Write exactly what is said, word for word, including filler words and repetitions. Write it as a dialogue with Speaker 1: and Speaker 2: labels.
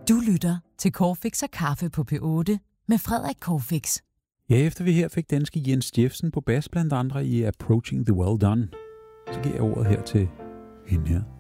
Speaker 1: Du lytter til Corfix og Kaffe på P otte med Frederik Corfix.
Speaker 2: Ja, efter vi her fik danske Jens Jeffersen på bas blandt andre i Approaching the Well Done, så giver jeg ordet her til hende her.